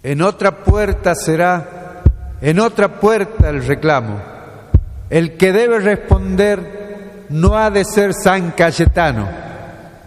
En otra puerta será, en otra puerta el reclamo. El que debe responder no ha de ser San Cayetano,